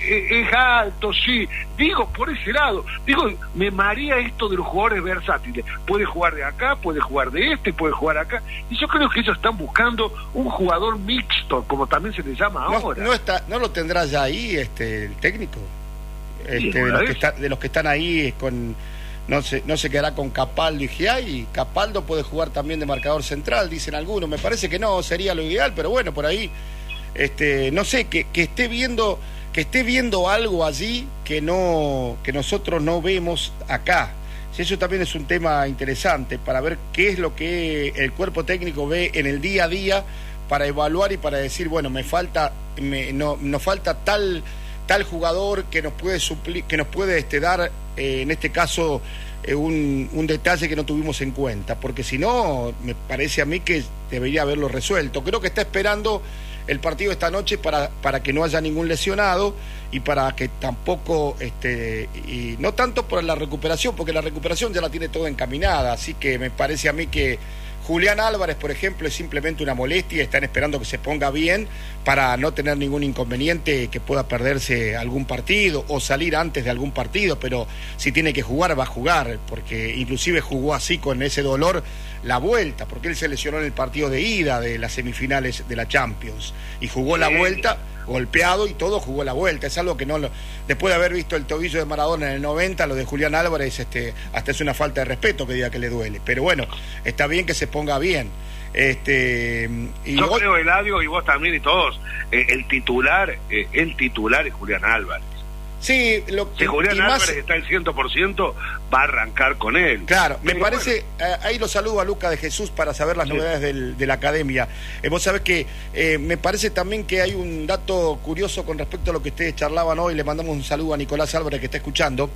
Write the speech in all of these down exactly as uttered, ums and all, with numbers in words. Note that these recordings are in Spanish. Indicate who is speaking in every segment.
Speaker 1: es alto, sí. Digo, por ese lado. Digo, me marea esto de los jugadores versátiles. Puede jugar de acá, puede jugar de este, puede jugar acá. Y yo creo que ellos están buscando un jugador mixto, como también se le llama
Speaker 2: no,
Speaker 1: ahora.
Speaker 2: No está, no lo tendrá ya ahí este el técnico. Este,
Speaker 1: sí,
Speaker 2: de, los que está, de los que están ahí con... No se, no se quedará con Capaldo y Giai. Capaldo puede jugar también de marcador central, dicen algunos. Me parece que no sería lo ideal, pero bueno, por ahí, este, no sé, que, que esté viendo, que esté viendo algo allí que no, que nosotros no vemos acá. Eso también es un tema interesante para ver qué es lo que el cuerpo técnico ve en el día a día para evaluar y para decir, bueno, me falta, me, no, nos falta tal, tal jugador que nos puede suplir, que nos puede este, dar. Eh, en este caso eh, un, un detalle que no tuvimos en cuenta, porque si no, me parece a mí que debería haberlo resuelto. Creo que está esperando el partido esta noche para, para que no haya ningún lesionado y para que tampoco, este, y no tanto por la recuperación, porque la recuperación ya la tiene toda encaminada, así que me parece a mí que Julián Álvarez, por ejemplo, es simplemente una molestia, están esperando que se ponga bien para no tener ningún inconveniente, que pueda perderse algún partido o salir antes de algún partido, pero si tiene que jugar, va a jugar, porque inclusive jugó así con ese dolor la vuelta, porque él se lesionó en el partido de ida de las semifinales de la Champions, y jugó la vuelta golpeado y todo, jugó la vuelta. Es algo que no lo, después de haber visto el tobillo de Maradona en el noventa, lo de Julián Álvarez, este, hasta es una falta de respeto que diga que le duele, pero bueno, está bien que se ponga bien. Este, y
Speaker 1: yo
Speaker 2: vos...
Speaker 1: creo, Eladio, y vos también y todos, eh, el titular, eh, el titular es Julián Álvarez.
Speaker 2: Sí, lo,
Speaker 1: si Julián Álvarez
Speaker 2: más...
Speaker 1: está al cien por ciento, va a arrancar con él.
Speaker 2: Claro, me
Speaker 1: Pero
Speaker 2: parece,
Speaker 1: bueno.
Speaker 2: eh, ahí lo saludo a Luca de Jesús para saber las sí. novedades del, de la academia. Eh, vos sabés que eh, me parece también que hay un dato curioso con respecto a lo que ustedes charlaban hoy. Le mandamos un saludo a Nicolás Álvarez que está escuchando.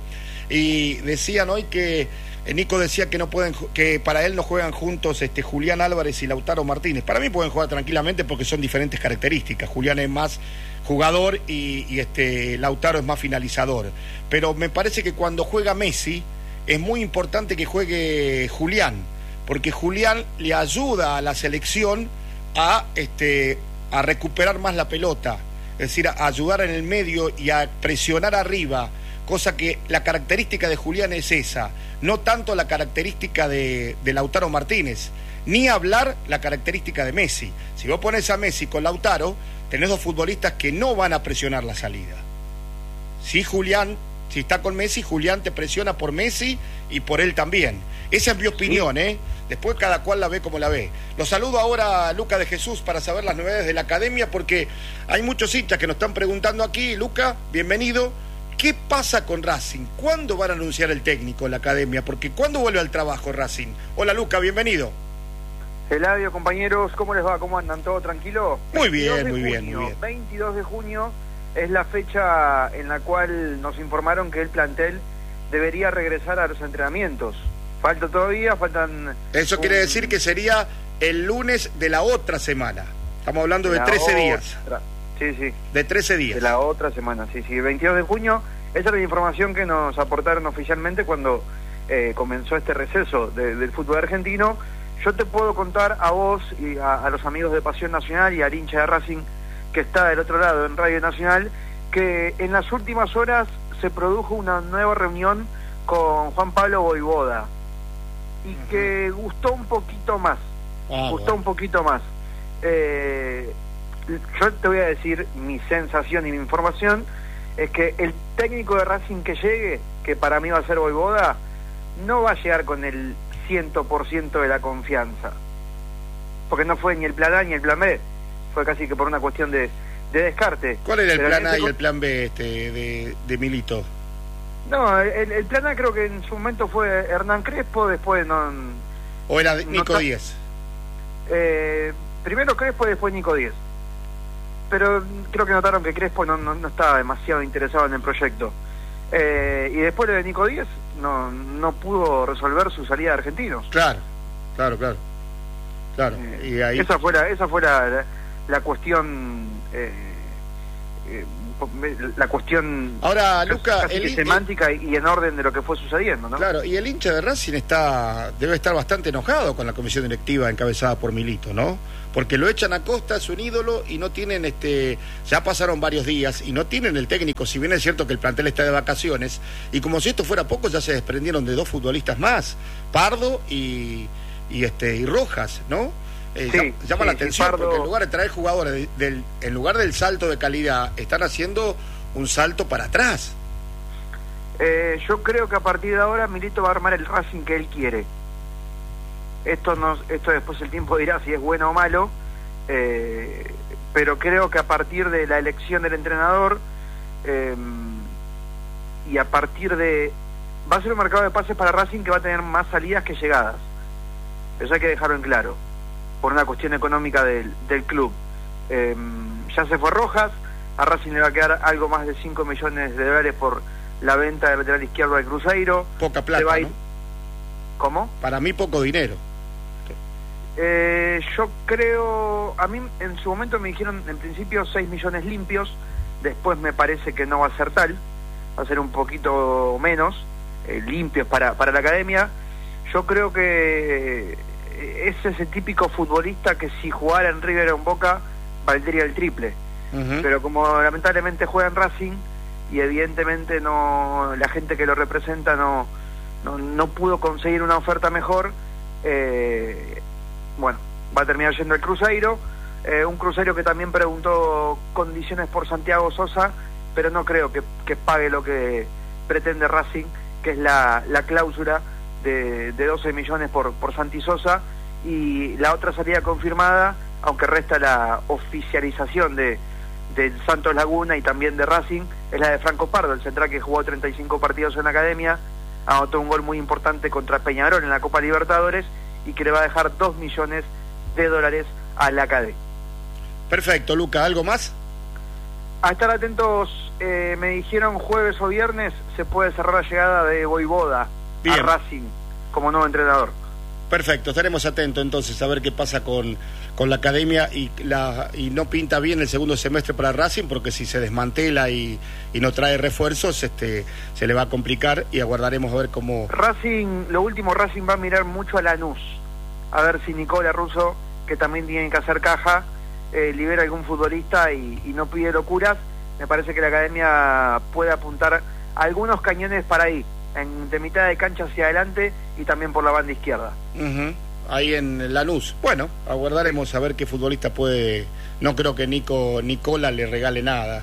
Speaker 2: Y decían hoy que eh, Nico decía que no pueden, que para él no juegan juntos este Julián Álvarez y Lautaro Martínez. Para mí pueden jugar tranquilamente porque son diferentes características. Julián es más jugador y, y este Lautaro es más finalizador, pero me parece que cuando juega Messi es muy importante que juegue Julián, porque Julián le ayuda a la selección a este a recuperar más la pelota, es decir, a ayudar en el medio y a presionar arriba, cosa que la característica de Julián es esa, no tanto la característica de, de Lautaro Martínez, ni hablar la característica de Messi. Si vos pones a Messi con Lautaro, tenés dos futbolistas que no van a presionar la salida. Si Julián, si está con Messi, Julián te presiona por Messi y por él también. Esa es mi opinión, ¿eh? Después cada cual la ve como la ve. Los saludo ahora a Luca de Jesús para saber las novedades de la academia, porque hay muchos hinchas que nos están preguntando aquí. Luca, bienvenido. ¿Qué pasa con Racing? ¿Cuándo van a anunciar el técnico en la academia? Porque ¿cuándo vuelve al trabajo Racing? Hola Luca, bienvenido.
Speaker 3: Eladio, compañeros, ¿cómo les va? ¿Cómo andan? ¿Todo tranquilo?
Speaker 2: Muy bien, muy
Speaker 3: junio,
Speaker 2: bien, muy bien.
Speaker 3: veintidós de junio es la fecha en la cual nos informaron que el plantel debería regresar a los entrenamientos. Falta todavía, faltan...
Speaker 2: Eso un... quiere decir que sería el lunes de la otra semana. Estamos hablando de, de trece días.
Speaker 3: Sí, sí.
Speaker 2: De trece días.
Speaker 3: De la otra semana, sí, sí. veintidós de junio, esa es la información que nos aportaron oficialmente cuando eh, comenzó este receso de, del fútbol argentino. Yo te puedo contar a vos y a, a los amigos de Pasión Nacional y al hincha de Racing que está del otro lado en Radio Nacional, que en las últimas horas se produjo una nueva reunión con Juan Pablo Voivoda y uh-huh. que gustó un poquito más, ah, gustó bueno. un poquito más. Eh, yo te voy a decir mi sensación y mi información es que el técnico de Racing que llegue, que para mí va a ser Voivoda, no va a llegar con el cien por ciento de la confianza, porque no fue ni el plan A ni el plan B, fue casi que por una cuestión de, de descarte.
Speaker 2: ¿Cuál era el
Speaker 3: Pero
Speaker 2: plan A
Speaker 3: este
Speaker 2: y el plan B este de, de Milito?
Speaker 3: No, el, el plan A creo que en su momento fue Hernán Crespo, después no...
Speaker 2: ¿O era Nico
Speaker 3: no,
Speaker 2: Díez?
Speaker 3: Eh, primero Crespo y después Nico Díez. Pero creo que notaron que Crespo no, no, no estaba demasiado interesado en el proyecto. Eh, y después lo de Nico Díez no, no pudo resolver su salida de Argentinos.
Speaker 2: Claro, claro, claro. claro.
Speaker 3: Eh,
Speaker 2: y ahí...
Speaker 3: Esa fue la, esa fue la, la, la cuestión eh, eh, la cuestión
Speaker 2: ahora, Luca,
Speaker 3: casi
Speaker 2: el,
Speaker 3: que semántica y en orden de lo que fue sucediendo, ¿no?
Speaker 2: Claro, y el hincha de Racing está debe estar bastante enojado con la comisión directiva encabezada por Milito, ¿no? Porque lo echan a Costa, es un ídolo, y no tienen, este ya pasaron varios días, y no tienen el técnico, si bien es cierto que el plantel está de vacaciones, y como si esto fuera poco, ya se desprendieron de dos futbolistas más, Pardo y, y, este, y Rojas, ¿no? Eh,
Speaker 3: sí,
Speaker 2: llama, llama
Speaker 3: sí,
Speaker 2: la atención,
Speaker 3: Pardo...
Speaker 2: porque en lugar de traer jugadores de, del, en lugar del salto de calidad, están haciendo un salto para atrás.
Speaker 3: Eh, yo creo que a partir de ahora Milito va a armar el Racing que él quiere. Esto nos, esto después el tiempo dirá si es bueno o malo, eh, pero creo que a partir de la elección del entrenador eh, y a partir de... va a ser un mercado de pases para Racing que va a tener más salidas que llegadas. Eso hay que dejarlo en claro, por una cuestión económica del, del club. Eh, ya se fue Rojas, a Racing le va a quedar algo más de cinco millones de dólares por la venta del lateral izquierdo del Cruzeiro.
Speaker 2: Poca plata,
Speaker 3: va a ir...
Speaker 2: ¿no?
Speaker 3: ¿Cómo?
Speaker 2: Para mí poco dinero.
Speaker 3: Eh, yo creo, a mí en su momento me dijeron en principio seis millones limpios, después me parece que no va a ser tal, va a ser un poquito menos, eh, limpios para, para la academia. Yo creo que es ese típico futbolista que si jugara en River o en Boca valdría el triple, uh-huh. Pero como lamentablemente juega en Racing y evidentemente no, la gente que lo representa no, no, no pudo conseguir una oferta mejor, eh, bueno, va a terminar yendo al Cruzeiro, eh, un Cruzeiro que también preguntó condiciones por Santiago Sosa, pero no creo que, que pague lo que pretende Racing, que es la, la cláusula de, de doce millones por, por Santi Sosa, y la otra salida confirmada, aunque resta la oficialización de del Santos Laguna y también de Racing, es la de Franco Pardo, el central que jugó treinta y cinco partidos en la academia, anotó un gol muy importante contra Peñarol en la Copa Libertadores y que le va a dejar dos millones de dólares a la academia.
Speaker 2: Perfecto, Luca, ¿algo más?
Speaker 3: A estar atentos, eh, me dijeron jueves o viernes se puede cerrar la llegada de Voivoda a Racing como nuevo entrenador.
Speaker 2: Perfecto, estaremos atentos entonces a ver qué pasa con, con la academia y la y no pinta bien el segundo semestre para Racing, porque si se desmantela y, y no trae refuerzos, este se le va a complicar, y aguardaremos a ver cómo...
Speaker 3: Racing, lo último, Racing va a mirar mucho a Lanús, a ver si Nicola Russo, que también tiene que hacer caja, eh, libera algún futbolista y, y no pide locuras. Me parece que la academia puede apuntar algunos cañones para ahí, en, de mitad de cancha hacia adelante y también por la banda izquierda.
Speaker 2: Uh-huh. Ahí en Lanús. Bueno, aguardaremos a ver qué futbolista puede... No creo que Nico Nicola le regale nada.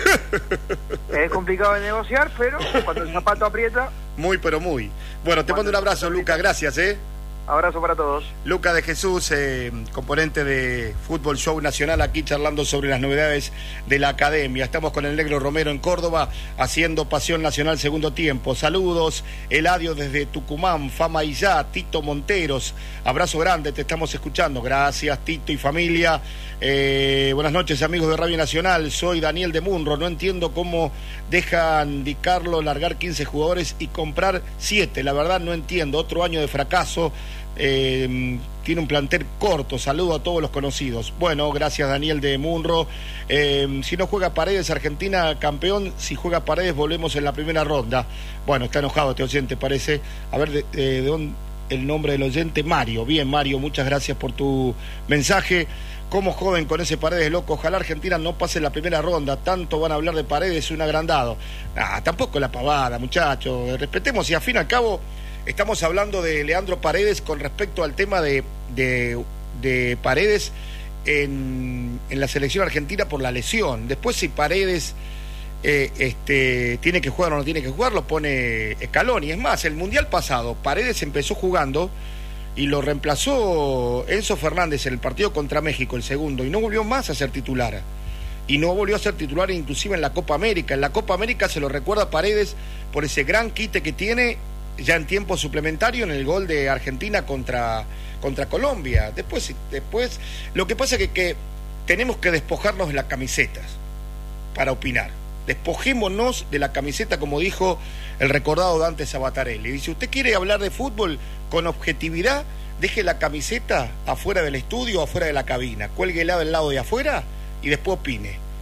Speaker 3: Es complicado de negociar, pero cuando el zapato aprieta...
Speaker 2: Muy, pero muy. Bueno, te mando un abrazo, Luca, gracias, ¿eh?
Speaker 3: Abrazo para todos.
Speaker 2: Luca de Jesús, eh, componente de Fútbol Show Nacional, aquí charlando sobre las novedades de la academia. Estamos con el Negro Romero en Córdoba, haciendo Pasión Nacional segundo tiempo. Saludos, Eladio desde Tucumán, Fama y ya, Tito Monteros, abrazo grande, te estamos escuchando. Gracias, Tito y familia. Eh, buenas noches, amigos de Radio Nacional, soy Daniel de Munro. No entiendo cómo dejan Di Carlo largar quince jugadores y comprar siete, la verdad no entiendo. Otro año de fracaso. Eh, tiene un plantel corto. Saludo a todos los conocidos. Bueno, gracias, Daniel de Munro. Eh, si no juega Paredes, Argentina campeón. Si juega Paredes, volvemos en la primera ronda. Bueno, está enojado este oyente, parece. A ver, de, de, de dónde el nombre del oyente, Mario. Bien, Mario, muchas gracias por tu mensaje. Como joven con ese Paredes loco, ojalá Argentina no pase la primera ronda. Tanto van a hablar de Paredes, un agrandado. Ah, tampoco la pavada, muchachos. Respetemos, y a fin y al cabo estamos hablando de Leandro Paredes con respecto al tema de, de, de Paredes en, en la selección argentina por la lesión. Después, si Paredes eh, este, tiene que jugar o no tiene que jugar, lo pone Scaloni. Es más, el Mundial pasado, Paredes empezó jugando y lo reemplazó Enzo Fernández en el partido contra México, el segundo, y no volvió más a ser titular. Y no volvió a ser titular inclusive en la Copa América. En la Copa América se lo recuerda a Paredes por ese gran quite que tiene ya en tiempo suplementario en el gol de Argentina contra, contra Colombia. Después, después, lo que pasa es que, que tenemos que despojarnos de las camisetas para opinar. Despojémonos de la camiseta, como dijo el recordado Dante Sabatarelli. Dice, usted quiere hablar de fútbol con objetividad, deje la camiseta afuera del estudio, afuera de la cabina, cuélguela del lado de afuera y después opine.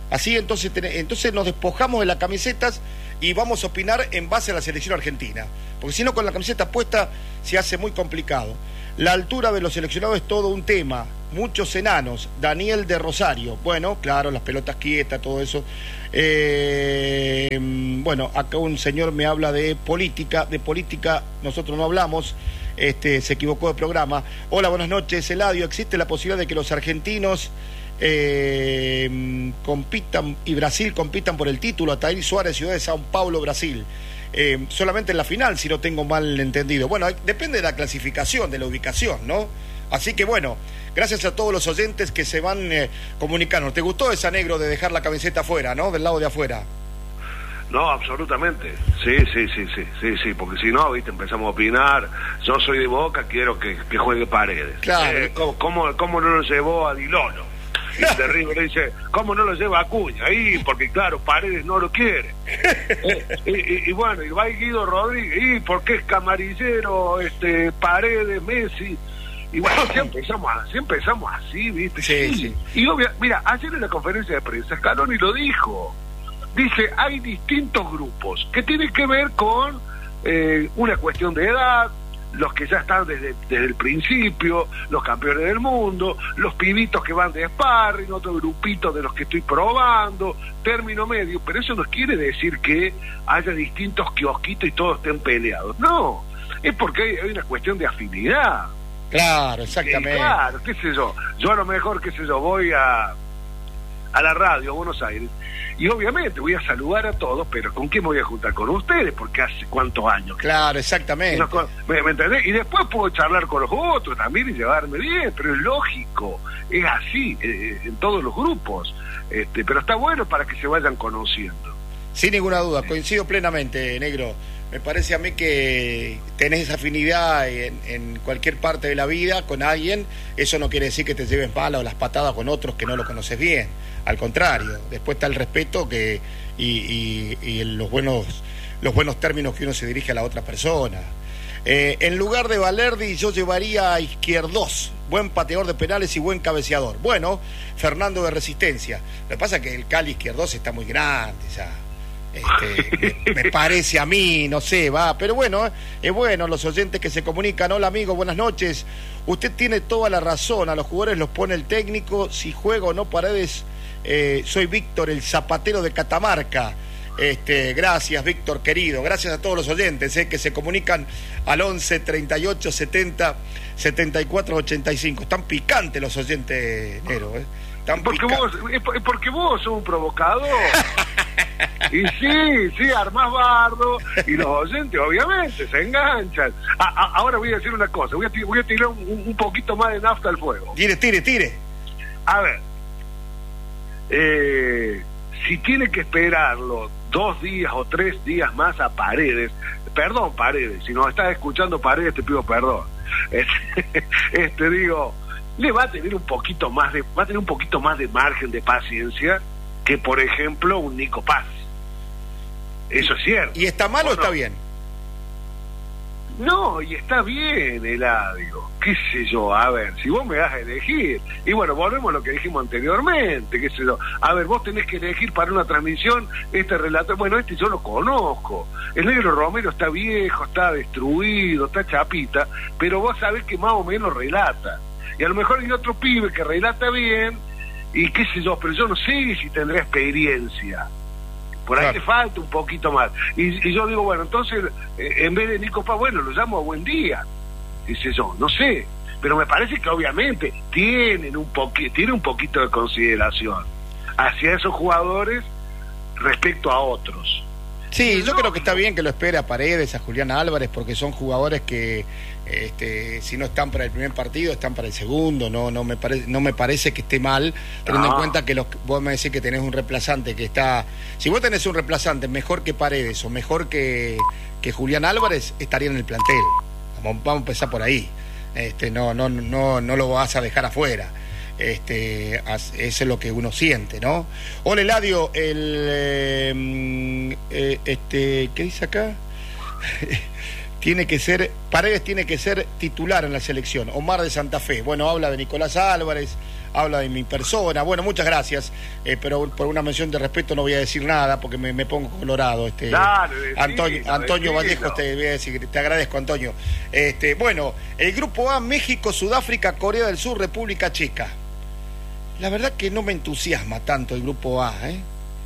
Speaker 2: Así entonces, entonces nos despojamos de las camisetas y vamos a opinar en base a la selección argentina. Porque si no, con la camiseta puesta se hace muy complicado. La altura de los seleccionados es todo un tema. Muchos enanos. Daniel de Rosario. Bueno, claro, las pelotas quietas, todo eso. Eh, bueno, acá un señor me habla de política. De política nosotros no hablamos. Este, se equivocó de programa. Hola, buenas noches, Eladio. ¿Existe la posibilidad de que los argentinos eh, compitan y Brasil compitan por el título? Ataír Suárez, Ciudad de Sao Paulo, Brasil. Eh, solamente en la final, si no tengo mal entendido. Bueno, depende de la clasificación, de la ubicación, ¿no? Así que bueno, gracias a todos los oyentes que se van eh, comunicando. ¿Te gustó esa, Negro, de dejar la camiseta afuera, ¿no? Del lado de afuera.
Speaker 1: No, absolutamente. Sí, sí, sí, sí, sí, sí, porque si no, viste, empezamos a opinar. Yo soy de Boca, quiero que, que juegue Paredes.
Speaker 2: Claro.
Speaker 1: Eh, ¿cómo, cómo, ¿Cómo no lo llevó a Dilono? Y de River dice, ¿cómo no lo lleva a Acuña? Ahí, porque claro, Paredes no lo quiere. eh, y, y, y bueno, y va Guido Rodríguez, y porque es camarillero, este, Paredes, Messi. Y bueno, si empezamos, así, empezamos así, ¿viste?
Speaker 2: Sí, sí. sí.
Speaker 1: Y obvio, mira, ayer en la conferencia de prensa, Scaloni lo dijo. Dice, hay distintos grupos que tienen que ver con eh, una cuestión de edad, los que ya están desde, desde el principio, los campeones del mundo, los pibitos que van de sparring, otro grupito de los que estoy probando, término medio, pero eso no quiere decir que haya distintos kiosquitos y todos estén peleados. No, es porque hay, hay una cuestión de afinidad.
Speaker 2: Claro, exactamente.
Speaker 1: Eh, claro, qué sé yo, yo a lo mejor, qué sé yo, voy a, a la radio, a Buenos Aires, y obviamente voy a saludar a todos, pero ¿con quién me voy a juntar? Con ustedes, porque hace cuántos años.
Speaker 2: Claro, exactamente.
Speaker 1: No, ¿me, ¿Me entendés? Y después puedo charlar con los otros también y llevarme bien, pero es lógico, es así, eh, en todos los grupos. Este, pero está bueno para que se vayan conociendo.
Speaker 2: Sin ninguna duda, coincido plenamente, Negro. Me parece a mí que tenés esa afinidad en, en cualquier parte de la vida con alguien. Eso no quiere decir que te lleves mal o las patadas con otros que no lo conoces bien. Al contrario, después está el respeto que y, y, y los buenos los buenos términos que uno se dirige a la otra persona. Eh, en lugar de Valerdi yo llevaría a Izquierdos, buen pateador de penales y buen cabeceador. Bueno, Fernando de Resistencia. Lo que pasa es que el Cali Izquierdos está muy grande ya. Este, me, me parece a mí, no sé, va, pero bueno, es bueno los oyentes que se comunican. Hola amigo, buenas noches. Usted tiene toda la razón, a los jugadores los pone el técnico, si juega o no Paredes. Eh, soy Víctor, el zapatero de Catamarca. Este, gracias Víctor querido, gracias a todos los oyentes eh, que se comunican al once, treinta y ocho, setenta, setenta y cuatro, ochenta y cinco. Están picantes los oyentes, Nero, eh. Están
Speaker 1: porque
Speaker 2: picantes.
Speaker 1: vos, es porque vos sos un provocador. Y sí, sí, armás bardo, y los oyentes obviamente se enganchan. A, a, ahora voy a decir una cosa, voy a, voy a tirar un, un poquito más de nafta al fuego.
Speaker 2: Tire, tire, tire.
Speaker 1: A ver, eh, si tiene que esperarlo dos días o tres días más a Paredes, perdón Paredes, si nos estás escuchando Paredes te pido perdón, este, este digo, le va a tener un poquito más de, va a tener un poquito más de margen de paciencia que por ejemplo un Nico Paz. Eso es cierto.
Speaker 2: ¿Y está mal o, o está no? bien?
Speaker 1: No, y está bien, Eladio. Qué sé yo, a ver, si vos me das a elegir. Y bueno, volvemos a lo que dijimos anteriormente, qué sé yo. A ver, vos tenés que elegir para una transmisión este relato. Bueno, este yo lo conozco. El Negro Romero está viejo, está destruido, está chapita, pero vos sabés que más o menos relata. Y a lo mejor hay otro pibe que relata bien, y qué sé yo, pero yo no sé si tendrá experiencia. Por ahí claro. Le falta un poquito más. Y, y yo digo, bueno, entonces, eh, en vez de Nico Paz, bueno, lo llamo a Buen Día. Dice yo, no sé. Pero me parece que obviamente tienen un poqui, tiene un poquito de consideración hacia esos jugadores respecto a otros.
Speaker 2: Sí, yo no, creo que está bien que lo espere a Paredes, a Julián Álvarez, porque son jugadores que este, si no están para el primer partido, están para el segundo. No no me parece no me parece que esté mal, teniendo no. en cuenta que los, vos me decís que tenés un reemplazante que está... Si vos tenés un reemplazante mejor que Paredes o mejor que, que Julián Álvarez, estaría en el plantel. Vamos, vamos a empezar por ahí. Este, no, no, no, no lo vas a dejar afuera. Este, eso es lo que uno siente, ¿no? Hola Eladio, el eh, eh, este, ¿qué dice acá? Tiene que ser, Paredes tiene que ser titular en la selección. Omar de Santa Fe, bueno, habla de Nicolás Álvarez, habla de mi persona. Bueno, muchas gracias, eh, pero por una mención de respeto no voy a decir nada porque me, me pongo colorado. Este,
Speaker 1: Dale, decilo,
Speaker 2: Antonio, Antonio
Speaker 1: decilo.
Speaker 2: Vallejo, te voy a decir, te agradezco, Antonio. Este, bueno, el grupo A, México, Sudáfrica, Corea del Sur, República Checa. La verdad que no me entusiasma tanto el grupo A, ¿eh?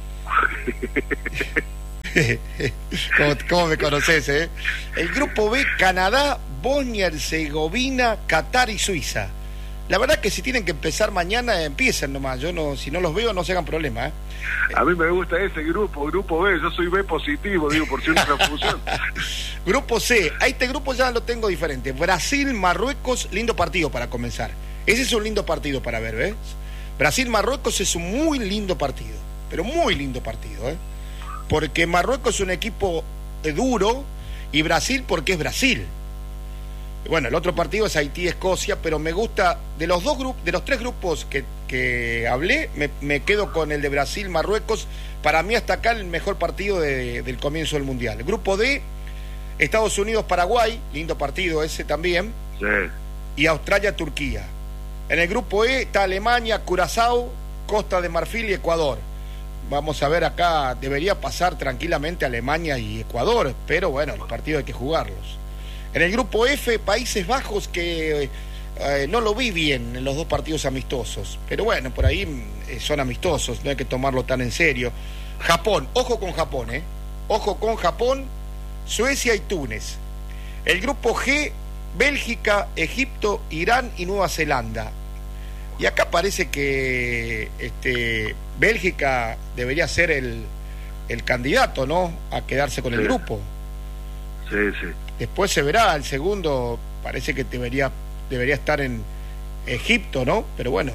Speaker 2: ¿Cómo, ¿Cómo me conoces, eh? El grupo B, Canadá, Bosnia, Herzegovina, Qatar y Suiza. La verdad que si tienen que empezar mañana, empiecen nomás. Yo no, si no los veo, no se hagan problema, ¿eh?
Speaker 1: A mí me gusta ese grupo, grupo B. Yo soy B positivo, digo, por si una confusión.
Speaker 2: Grupo C, a este grupo ya lo tengo diferente. Brasil, Marruecos, lindo partido para comenzar. Ese es un lindo partido para ver, ¿ves? Brasil-Marruecos es un muy lindo partido, pero muy lindo partido, ¿eh? Porque Marruecos es un equipo duro y Brasil porque es Brasil. Bueno, el otro partido es Haití-Escocia, pero me gusta, de los dos grupos, de los tres grupos que, que hablé, me, me quedo con el de Brasil-Marruecos. Para mí hasta acá el mejor partido de, del comienzo del Mundial. El grupo D, Estados Unidos-Paraguay, lindo partido ese también,
Speaker 1: Sí.
Speaker 2: y Australia-Turquía. En el grupo E está Alemania, Curazao, Costa de Marfil y Ecuador. Vamos a ver acá, debería pasar tranquilamente Alemania y Ecuador, pero bueno, los partidos hay que jugarlos. En el grupo F, Países Bajos, que eh, no lo vi bien en los dos partidos amistosos, pero bueno, por ahí eh, son amistosos, no hay que tomarlo tan en serio. Japón, ojo con Japón, ¿eh? Ojo con Japón, Suecia y Túnez. El grupo G, Bélgica, Egipto, Irán y Nueva Zelanda. Y acá parece que este, Bélgica debería ser el, el candidato, ¿no?, a quedarse con el
Speaker 1: Sí.
Speaker 2: grupo.
Speaker 1: Sí, sí.
Speaker 2: Después se verá, el segundo parece que debería, debería estar en Egipto, ¿no? Pero bueno.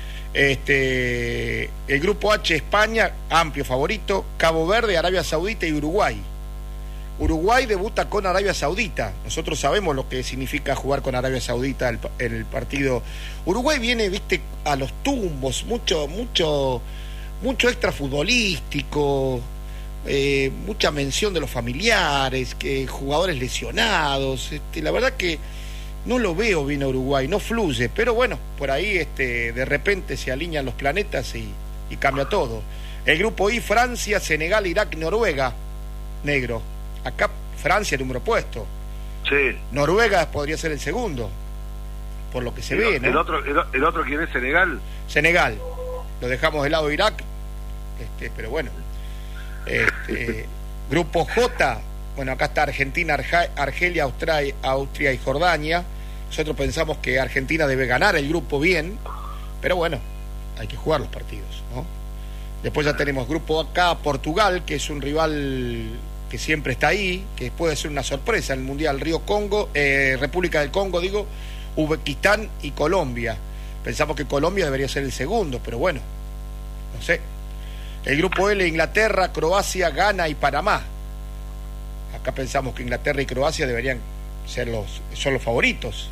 Speaker 2: Este, el grupo H, España, amplio favorito, Cabo Verde, Arabia Saudita y Uruguay. Uruguay debuta con Arabia Saudita. Nosotros sabemos lo que significa jugar con Arabia Saudita el, el partido. Uruguay viene, viste, a los tumbos, mucho, mucho, mucho extra futbolístico, eh, mucha mención de los familiares, que jugadores lesionados. Este, la verdad que no lo veo bien a Uruguay, no fluye, pero bueno, por ahí este, de repente se alinean los planetas y, y cambia todo. El grupo I, Francia, Senegal, Irak, Noruega, negro. Acá Francia el número puesto.
Speaker 1: Sí.
Speaker 2: Noruega podría ser el segundo, por lo que se
Speaker 1: el,
Speaker 2: ve, ¿no?
Speaker 1: El otro, el, el otro, ¿quién es? Senegal.
Speaker 2: Senegal. Lo dejamos de lado Irak, este, pero bueno. Este, grupo J, bueno, acá está Argentina, Arja, Argelia, Austria, Austria y Jordania. Nosotros pensamos que Argentina debe ganar el grupo bien, pero bueno, hay que jugar los partidos, ¿no? Después ya tenemos grupo acá, Portugal, que es un rival que siempre está ahí, que puede ser una sorpresa en el Mundial. Río Congo, eh, República del Congo, digo, Uzbekistán y Colombia. Pensamos que Colombia debería ser el segundo, pero bueno, no sé. El grupo L, Inglaterra, Croacia, Ghana y Panamá. Acá pensamos que Inglaterra y Croacia deberían ser los, son los favoritos.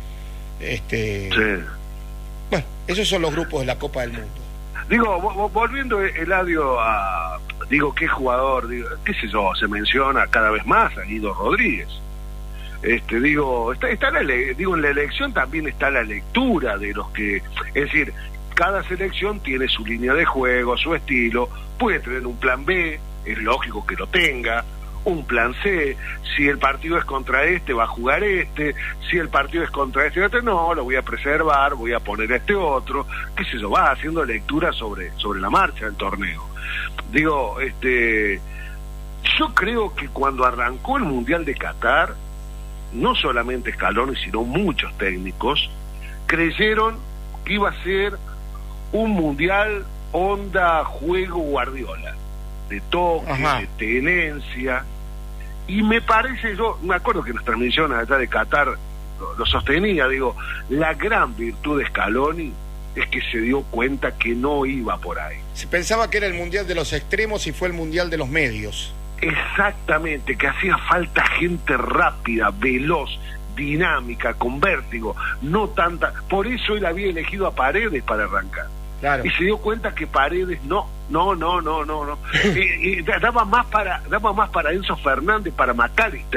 Speaker 2: Este,
Speaker 1: Sí.
Speaker 2: Bueno, esos son los grupos de la Copa del Mundo.
Speaker 1: Digo, vo- volviendo, Eladio, a... Digo, ¿qué jugador? Digo, qué sé yo, se menciona cada vez más a Guido Rodríguez. Este, digo, está, está la ele- digo, en la elección también está la lectura de los que... Es decir, cada selección tiene su línea de juego, su estilo, puede tener un plan B, es lógico que lo tenga, un plan C, si el partido es contra este, va a jugar este, si el partido es contra este, otro, no, lo voy a preservar, voy a poner este otro, qué sé yo, va haciendo lectura sobre, sobre la marcha del torneo. Digo, este, yo creo que cuando arrancó el Mundial de Qatar, no solamente Scaloni, sino muchos técnicos, creyeron que iba a ser un Mundial onda juego Guardiola, de toque,
Speaker 2: Ajá.
Speaker 1: de tenencia, y me parece, yo me acuerdo que en las transmisiones allá de Qatar lo, lo sostenía, digo, la gran virtud de Scaloni es que se dio cuenta que no iba por ahí.
Speaker 2: Se pensaba que era el Mundial de los extremos y fue el Mundial de los medios.
Speaker 1: Exactamente, que hacía falta gente rápida, veloz, dinámica, con vértigo, no tanta, por eso él había elegido a Paredes para arrancar.
Speaker 2: Claro.
Speaker 1: Y se dio cuenta que Paredes no, no, no, no, no, no. y, y daba más para, daba más para Enzo Fernández, para McAllister,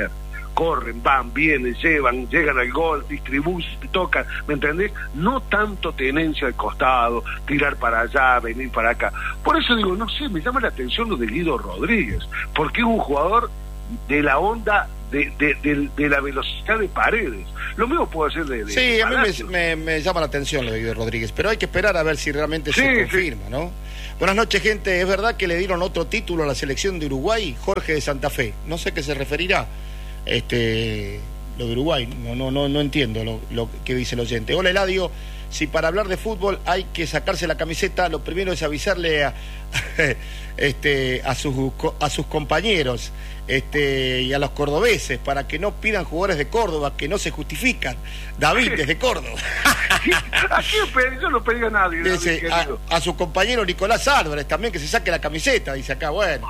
Speaker 1: corren, van, vienen, llevan, llegan al gol, distribuyen, tocan, ¿me entendés? No tanto tenencia al costado, tirar para allá, venir para acá. Por eso digo, no sé, me llama la atención lo de Guido Rodríguez, porque es un jugador de la onda de, de, de, de la velocidad de Paredes. Lo mismo puede ser de, de
Speaker 2: Sí, a mí
Speaker 1: Palacio.
Speaker 2: me, me, me llama la atención lo de Guido Rodríguez, pero hay que esperar a ver si realmente
Speaker 1: Sí,
Speaker 2: se
Speaker 1: sí.
Speaker 2: confirma, ¿no? Buenas noches, gente. ¿Es verdad que le dieron otro título a la selección de Uruguay? Jorge de Santa Fe. No sé a qué se referirá este, lo de Uruguay. No, no, no, no entiendo lo, lo que dice el oyente. Hola, Eladio. Si para hablar de fútbol hay que sacarse la camiseta, lo primero es avisarle a, este, a, sus, a sus compañeros este, y a los cordobeses para que no pidan jugadores de Córdoba que no se justifican. David, desde Córdoba.
Speaker 1: Aquí yo no pedí a nadie.
Speaker 2: Dice,
Speaker 1: David,
Speaker 2: a, a su compañero Nicolás Álvarez también que se saque la camiseta, dice acá, bueno.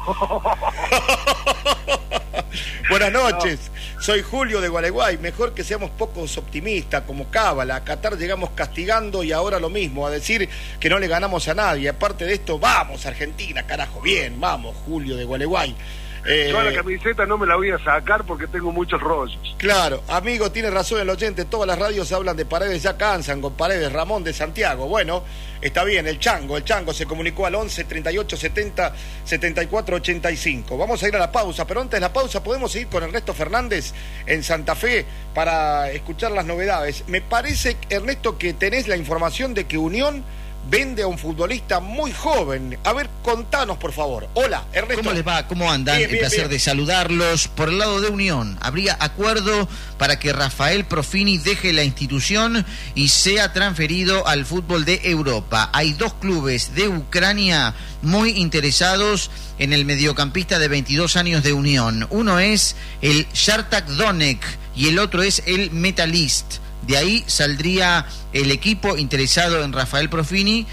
Speaker 2: Buenas noches, no. Soy Julio de Gualeguay. Mejor que seamos pocos optimistas como Cábala. A Qatar llegamos castigando y ahora lo mismo, a decir que no le ganamos a nadie. Aparte de esto, vamos Argentina, carajo, bien, vamos Julio de Gualeguay.
Speaker 1: Eh, Yo la camiseta no me la voy a sacar porque tengo muchos rollos.
Speaker 2: Claro, amigo, tiene razón el oyente, todas las radios hablan de Paredes, ya cansan con Paredes. Ramón de Santiago, bueno, está bien, el Chango, el Chango se comunicó al once, treinta y ocho, setenta, setenta y cuatro, ochenta y cinco. Vamos a ir a la pausa, pero antes de la pausa podemos ir con Ernesto Fernández en Santa Fe para escuchar las novedades. Me parece, Ernesto, que tenés la información de que Unión vende a un futbolista muy joven. A ver, contanos, por favor. Hola, Ernesto.
Speaker 4: ¿Cómo les va? ¿Cómo andan? Bien, bien, el placer bien. de saludarlos. Por el lado de Unión, habría acuerdo para que Rafael Profini deje la institución y sea transferido al fútbol de Europa. Hay dos clubes de Ucrania muy interesados en el mediocampista de veintidós años de Unión. Uno es el Shakhtar Donetsk y el otro es el Metalist. De ahí saldría el equipo interesado en Rafael Profini,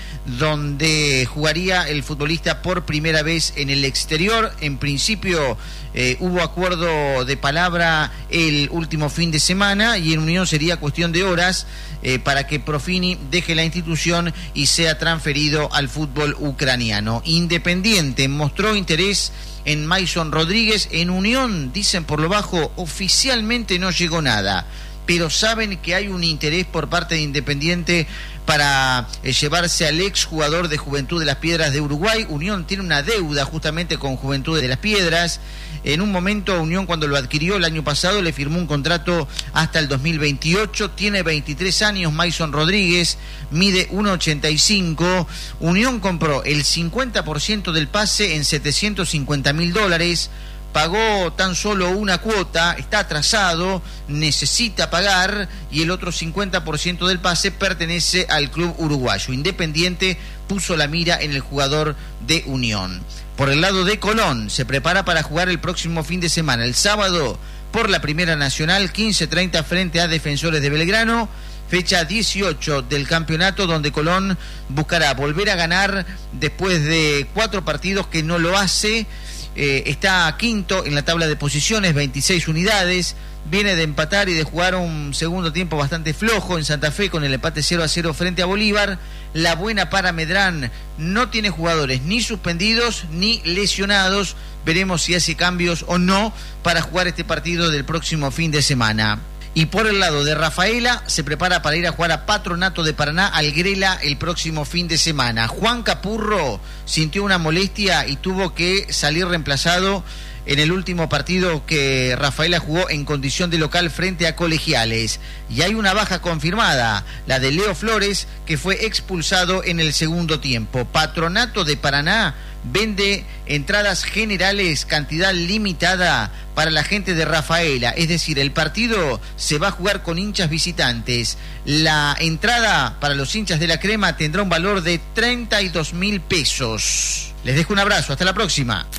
Speaker 4: donde jugaría el futbolista por primera vez en el exterior. En principio eh, hubo acuerdo de palabra el último fin de semana y en Unión sería cuestión de horas eh, para que Profini deje la institución y sea transferido al fútbol ucraniano. Independiente mostró interés en Mason Rodríguez. En Unión, dicen por lo bajo, oficialmente no llegó nada, pero saben que hay un interés por parte de Independiente para eh, llevarse al ex jugador de Juventud de las Piedras de Uruguay. Unión tiene una deuda justamente con Juventud de las Piedras. En un momento Unión, cuando lo adquirió el año pasado, le firmó un contrato hasta el dos mil veintiocho. Tiene veintitrés años Mason Rodríguez, mide uno ochenta y cinco. Unión compró el cincuenta por ciento del pase en setecientos cincuenta mil dólares. Pagó tan solo una cuota, está atrasado, necesita pagar, y el otro cincuenta por ciento del pase pertenece al club uruguayo. Independiente puso la mira en el jugador de Unión. Por el lado de Colón, se prepara para jugar el próximo fin de semana, el sábado, por la Primera Nacional, quince treinta frente a Defensores de Belgrano. Fecha dieciocho del campeonato, donde Colón buscará volver a ganar después de cuatro partidos que no lo hace. Eh, está quinto en la tabla de posiciones, veintiséis unidades, viene de empatar y de jugar un segundo tiempo bastante flojo en Santa Fe con el empate cero a cero frente a Bolívar. La buena para Medrán, no tiene jugadores ni suspendidos ni lesionados. Veremos si hace cambios o no para jugar este partido del próximo fin de semana. Y por el lado de Rafaela, se prepara para ir a jugar a Patronato de Paraná al Grela el próximo fin de semana. Juan Capurro sintió una molestia y tuvo que salir reemplazado en el último partido que Rafaela jugó en condición de local frente a Colegiales. Y hay una baja confirmada, la de Leo Flores, que fue expulsado en el segundo tiempo. Patronato de Paraná vende entradas generales, cantidad limitada para la gente de Rafaela, es decir, el partido se va a jugar con hinchas visitantes. La entrada para los hinchas de la Crema tendrá un valor de treinta y dos mil pesos. Les dejo un abrazo, hasta la próxima.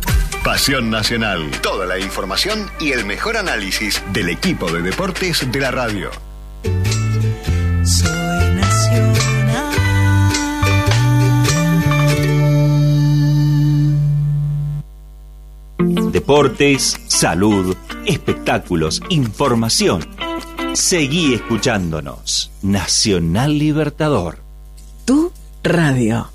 Speaker 5: Pasión Nacional, toda la información y el mejor análisis del equipo de deportes de la radio.
Speaker 6: Soy Nacional.
Speaker 7: Deportes, salud, espectáculos, información. Seguí escuchándonos. Nacional Libertador.
Speaker 6: Tu radio.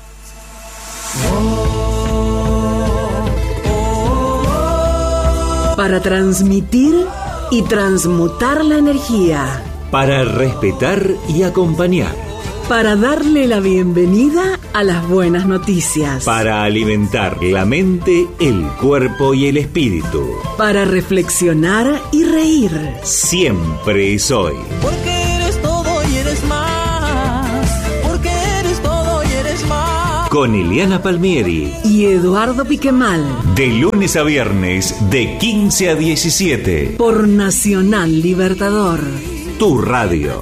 Speaker 6: Oh, oh, Para transmitir y transmutar la energía.
Speaker 7: Para respetar y acompañar.
Speaker 6: Para darle la bienvenida a las buenas noticias.
Speaker 7: Para alimentar la mente, el cuerpo y el espíritu.
Speaker 6: Para reflexionar y reír.
Speaker 7: Siempre es hoy.
Speaker 8: Porque eres todo y eres más. Porque eres todo y eres más.
Speaker 7: Con Ileana Palmieri
Speaker 6: y Eduardo Piquemal.
Speaker 7: De lunes a viernes, de quince a diecisiete.
Speaker 6: Por Nacional Libertador.
Speaker 7: Tu radio.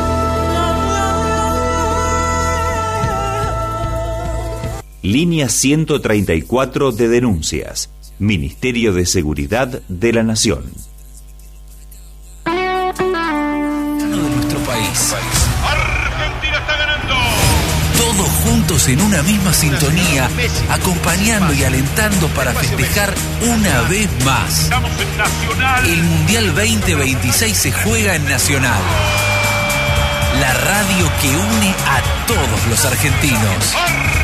Speaker 7: Línea ciento treinta y cuatro de denuncias. Ministerio de Seguridad de la Nación.
Speaker 9: De nuestro país. Argentina está ganando. Todos juntos en una misma sintonía, acompañando y alentando para festejar una vez más. Estamos en Nacional. El Mundial veinte veintiséis se juega en Nacional. La radio que une a todos los argentinos.